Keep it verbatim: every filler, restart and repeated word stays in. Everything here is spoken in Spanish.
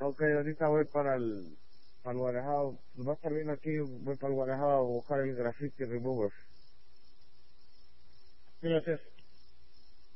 Ok, ahorita voy para el, para el Guarejao. Va a estar bien aquí, voy para el Guarejao a buscar el graffiti remover. Gracias.